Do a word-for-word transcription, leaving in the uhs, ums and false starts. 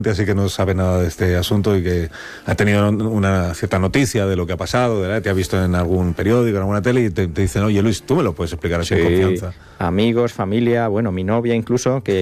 así que no sabe nada de este asunto y que ha tenido una cierta noticia de lo que ha pasado, ¿verdad? Te ha visto en algún periódico, en alguna tele y te, te dicen, oye Luis, tú me lo puedes explicar así Sí, en confianza. amigos, familia, bueno, mi novia incluso, que